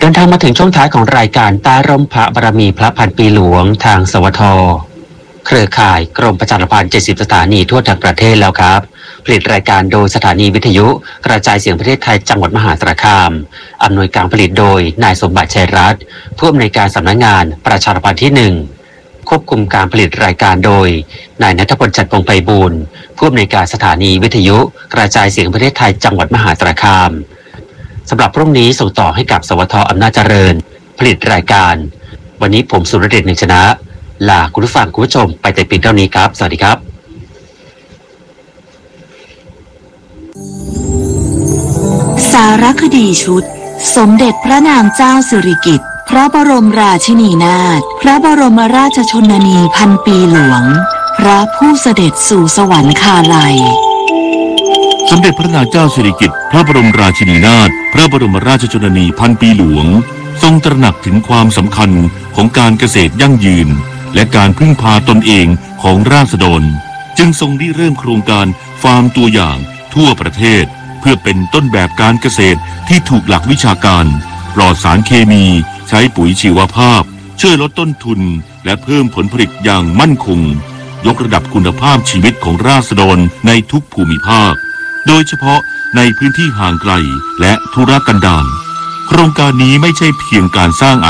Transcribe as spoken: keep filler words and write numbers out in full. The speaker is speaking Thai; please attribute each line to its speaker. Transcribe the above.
Speaker 1: เดินทางมาถึงช่วงท้ายของรายการใต้ร่มพระบารมีพระพันปีหลวงทางสวทเครือข่ายกรมประชาสัมพันธ์เจ็ดสิบสถานีทั่วทั้งประเทศแล้วครับผลิตรายการโดยสถานีวิทยุกระจายเสียงประเทศไทยจังหวัดมหาสารคามอำนวยการผลิตโดยนายสมบัติชัยรัตน์ผู้อำนวยการสำนักงานประชาสัมพันธ์ที่หนึ่งควบคุมการผลิตรายการโดยนายณัฐพล จันทร์พงษ์ไพบูลย์ผู้อำนวยการสถานีวิทยุกระจายเสียงประเทศไทยจังหวัดมหาสารคามสำหรับพรุ่งนี้ส่งต่อให้กับสวทอำนาจเจริญผลิตรายการวันนี้ผมสุรเดช หนึ่งชนะลาคุณผู้ฟังคุณผู้ชมไปแต่เพียงเท่านี้ครับสวัสดีครับ
Speaker 2: สารคดีชุดสมเด็จพระนางเจ้าสิริกิติ์พระบรมราชินีนาถพระบรมราชชนนีพันปีหลวงพระผู้เสด็จสู่สวรรคาลัย
Speaker 3: สมเด็จพระนางเจ้าสิริกิติ์พระบรมราชินีนาถพระบรมราชชนนีพันปีหลวงทรงตระหนักถึงความสำคัญของการเกษตรยั่งยืนและการพึ่งพาตนเองของราษฎรจึงทรงริเริ่มโครงการฟาร์มตัวอย่างทั่วประเทศเพื่อเป็นต้นแบบการเกษตรที่ถูกหลักวิชาการปลอดสารเคมีใช้ปุ๋ยชีวภาพช่วยลดต้นทุนและเพิ่มผลผลิตอย่างมั่นคงยกระดับคุณภาพชีวิตของราษฎรในทุกภูมิภาคโดยเฉพาะในพื้นที่ห่างไกลและทุรกันดารโครงการนี้ไม่ใช่เพียงการสร้างอา